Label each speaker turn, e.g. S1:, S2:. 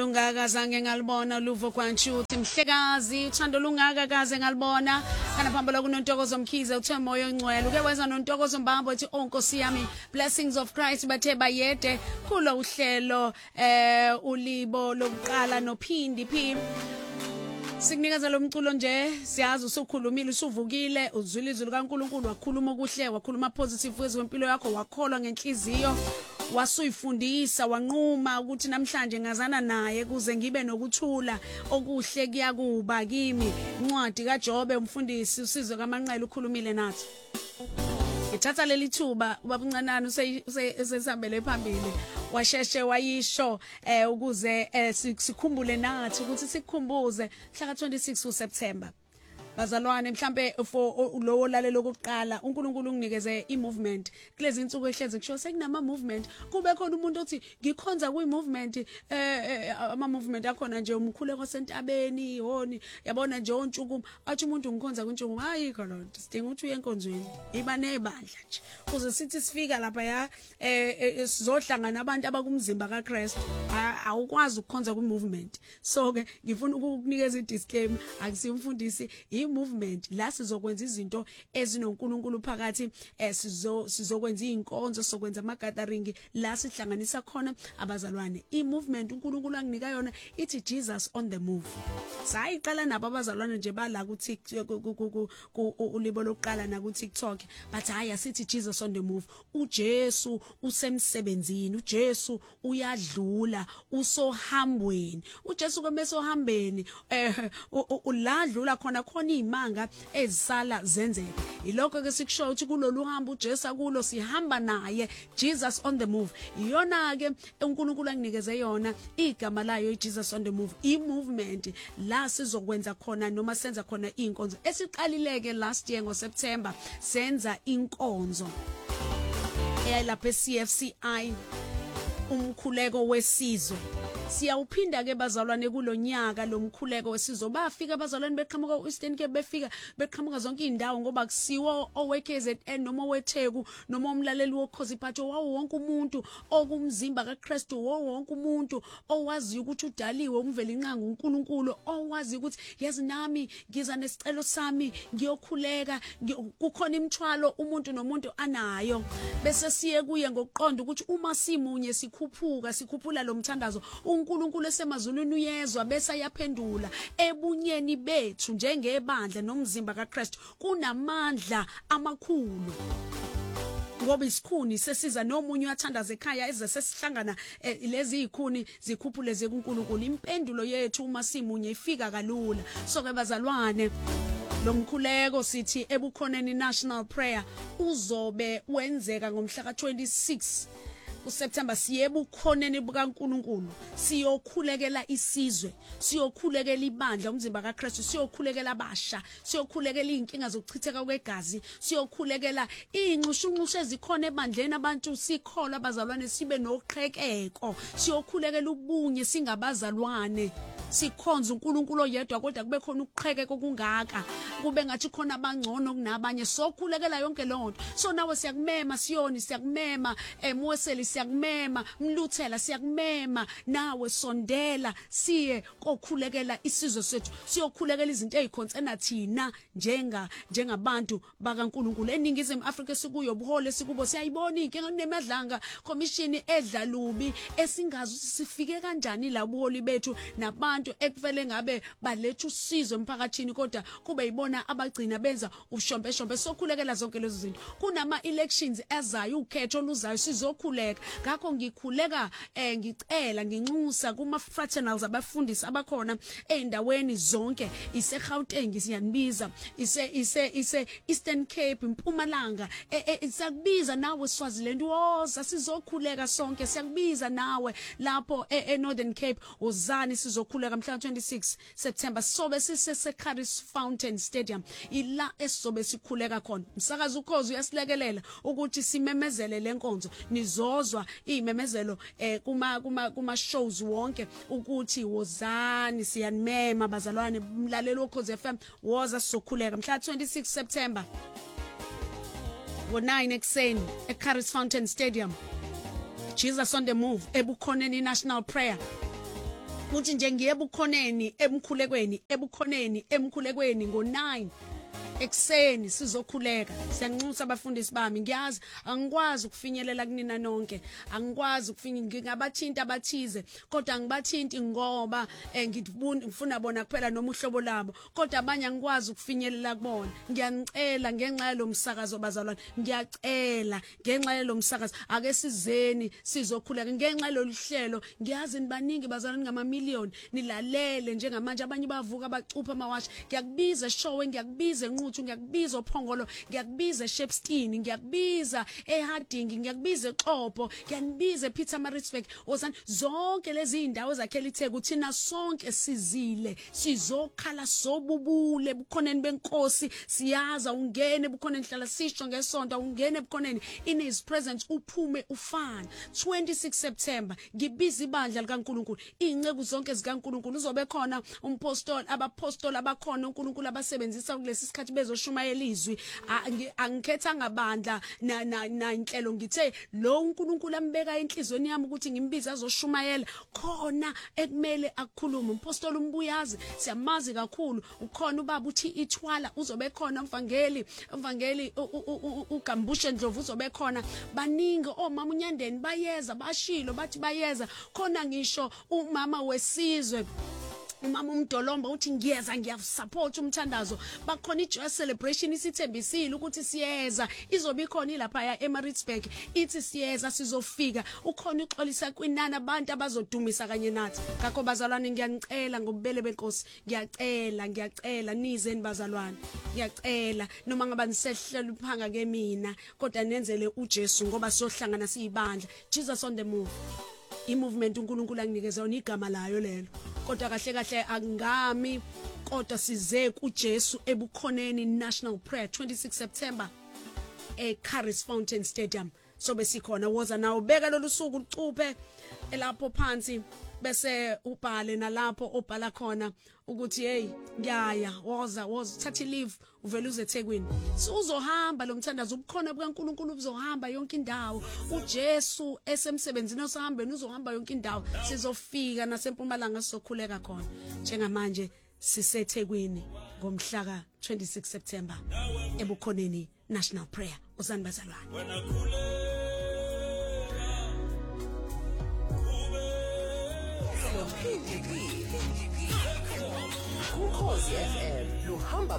S1: Lungaka zange ngalibona Luvo Kwanchuthi Mhlekazi uthando lungaka kaze ngalibona kana phambala kunontokozo Mkhize uthe moyo ongcwele uke wenza nontokozo Mbambo ethi onkosi yami blessings of Christ bathe bayede kulo uhlelo ulibo lokuqala nophindi phi Sikunikeza lo mculo nje siyazi usukhulumile usuvukile uzwile izwi likaNkuluNkulu wakhuluma okuhle wakhuluma positive wezempilo yakho wakholwa ngenhliziyo wasuyifundisa wanquma ukuthi namhlanje ngazana naye kuze ngibe nokuthula okuhle kuyakuba kimi incwadi kaJobe umfundisi usizo kaManqele ukhulumile nathi Ngithatha leli thuba ubaba uncanana usesambele phambili washeshe wayisho ukuze sikhumbule nathi ukuthi sikhumbuze mhla ka26 uSeptember bazalwane mhlambe for lowo lalelo lokuqala uNkulunkulu unginikeze imovement kulezi insuku ehleze kusho sekunama movement kube khona umuntu othi ngikhonza kuyi movement ama movement akhona nje umkhuleko sentabeni honi yabona nje ontshuku athi umuntu ngikhonza kuntshuku hayikho lonto sidinga ukuthi uye enkonzweni iba nebandla nje kuze sithi sifika lapha ya sizohlangana abantu abakumzimba kaChrist awukwazi ukukhonza ku movement so ke ngifuna ukukunikeza idisclaimer akusimfundisi movement la sizokwenza izinto ezinoNkulunkulu phakathi sizokwenza inkonzo sokwenza ama gathering la sihlanganisa khona abazalwane movement uNkulunkulu anginika yona ithi Jesus on the move sayiqala nabo abazalwane nje bala ku ulibo lokuqala na ku TikTok but haya sithi Jesus on the move uJesu usemsebenzini uJesu uyadlula usohambweni uJesu kwemesohambeni uladlula khona imanga ezisala zenzeka ilokho ke sikusho ukuthi kulolu hambo uJesu kulo sihamba naye Jesus on the move iyona ke uNkulunkulu anginikeze yona igama layo iJesus on the move movement la sizokwenza khona noma senza khona inkonzo esiqalileke last year ngoSeptember senza inkonzo eyilapha eCFCI umkhuleko wesizwe siyawuphinda ke bazalwane kulonyaka lomkhuleko wesizwe bafika abazalwane beqhamuka uEastern Cape befika beqhamuka zonke indawo ngoba kusiwo oweKZN noma weTheku noma umlaleli wokhozi phatho wawo wonke umuntu okumzimba kaKristu wonke umuntu owazi ukuthi udaliwe umveli inqanga uNkulunkulu owazi ukuthi yazi nami ngiza nesicelo sami ngiyokhuleka kukhona imithwalo umuntu nomuntu anayo bese siye kuye ngokuqonda ukuthi uma simunye sikhuphula lo mthandazo uNkulunkulu esemazulwini uyezwa bese yaphendula ebunyeni bethu njengebandla nomzimba kaKristu kunamandla amakhulu ngoba isikhuni sesiza nomunye uyathandaza ekhaya ezesesihlangana lezi ikhuni zikhuphule zekuNkulunkulu impendulo yethu uma simunye ifika kalula so ke bazalwane lo mkhuleko sithi ebukhoneni national prayer uzobe wenzeka ngomhla ka26 uSeptember siyebukhoneni bukaNkulunkulu siyokhulekela isizwe siyokhulekela ibandla umzimba kaKristu siyokhulekela abasha siyokhulekela inkinga zokuchitheka kwegazi siyokhulekela inxushunxushe ezikhona ebandleni abantu sikholwa abazalwane sibe noqhekeko siyokhulekela ubunye singabazalwane sikhonza uNkulunkulu oyedwa kodwa kube khona ukuqhekeka okungaka kube ngathi khona abangcono kunabanye sokhulekela yonke lonto so nawe siyakumema Siyoni siyakumema Mweseli siyakumema Mluthela siyakumema nawe sondela siye kokhulekela isizwe sethu siyokhulekela izinto ezikhonsena thina njengabantu bakaNkulunkulu eningizimu Afrika sikuyo buhole sikubo siyayibona inkinga kunemadlanga commission edla lubi esingazi sifike kanjani la buholi bethu nabantu ekuvele ngabe baletha usizo emphakathini kodwa kube yibona abagcina benza ushombe sokhulekela zonke lezo zinto kunama elections ezayo ukhetho oluzayo sizokhuleka ngakho ngikhuleka ngicela nginxusa kuma fraternals abafundisi abakhona eindaweni zonke iseGauteng siyanibiza ise Eastern Cape Mpumalanga siyakubiza nawe Swaziland woza sizokhuleka sonke siyakubiza nawe lapho eNorthern Cape uzani sizokhuleka mhla 26 September sobe siseCaris Fountain Stadium ila esizobe sikhuleka khona umsakazi ukhozi uyasilekelela ukuthi simemezele lenkonzo nizozwa imemezelo kuma shows wonke ukuthi wozani siyanimema bazalwane umlaleli wokhozi FM woza sizokhuleka mhla 26 September ngo9 ekseni eCaris Fountain Stadium Jesus on the move ebukhoneni national prayer uthi nje ngiye ebukhoneni emkhulekweni ngo9 ekseni sizokhuleka. Siyanxusa abafundisi bami, ngiyazi angikwazi ukufinyelela kunina nonke, angikwazi ngingabathinta abathize, kodwa angibathinti ngoba ngifuna bona kuphela noma uhlobo labo, kodwa abanye angikwazi ukufinyelela kubona. Ngiyanicela ngenxa yalomsakazo bazalwane, ngiyacela ngenxa yalomsakazo ake sizeni sizokhuleka ngenxa yaloluhlelo. Ngiyazi nibaningi bazalwane ngama-million nilalele njengamanje, abanye bavuka bacupha amawashi. Ngiyakubiza show, ngiyakubiza enquthu, ngiyakubiza ophongolo, ngiyakubiza eShepstone, ngiyakubiza eHarding, ngiyakubiza eXhopo, ngiyanibiza ePietermaritzburg. Wozani zonke lezi indawo zakhela iTheku, thina sonke sizile sizokhala sobubule ebukhoneni benkosi. Siyaza ungene ebukhoneni, hlala sisho ngesonto ungene ebukhoneni in his presence, uphume ufana. 26 September ngibiza ibandla likaNkulunkulu, inceku zonke zikaNkulunkulu. Uzobe khona abapostoli abakhona uNkulunkulu abasebenzisa kulesi sikhathi bezoshumayela izwi. Angikhetha ngabandla na inhlelo, ngithe lo uNkulunkulu ambeka enhlizweni yami ukuthi ngimbiza azoshumayela khona ekumele akukhulume. Umpostoli umbuyazi siyamazi kakhulu, ukhona ubaba uthi ithwala, uzobe khona umvangeli uGambushe Ndlovu uzobe khona. Baningi omama uNyandeni bayeza, bashilo bathi bayeza khona, ngisho umama wesizwe umama uMdolomba uthi ngiyeza, ngiyasupport umthandazo. Bakhona iJoy Celebration isithembisile ukuthi siyeza, izobe ikhona lapha eMaritzburg, ithi siyeza sizofika. Ukhona uxolisa kwinana abantu abazodumisa kanye nathi. Ngakho bazalwane ngiyanicela ngobubele benkosi, ngiyacela nizeni bazalwane, ngiyacela noma ngaba nisehlela uphanga ke mina, kodwa nenzele uJesu ngoba siyohlangana siyibandla. Jesus on the move. I-movement uNkulunkulu anginikeza yona igama layo lelo, kodwa kahle angami, kodwa size kuJesu ebukhoneni National Prayer 26 September eCarris Fountain Stadium. So besikhona, woza nawo beka lolu suku ucuphe elapho phansi, bese ubhale nalapho obhala khona ukuthi hey ngiyaya, woza thatha leave uvela uze eThekwini. Uzohamba lo mthandazo, ubukhona bukaNkulunkulu buzohamba yonke indawo. uJesu esemsebenzini osahambeni uzohamba yonke indawo. Sizofika naseMpumalanga sizokhuleka khona. Njengamanje siseThekwini ngomhla ka 26 September ebukhoneni National Prayer. Uzani bazalwane.
S2: Ukhozi FM luhamba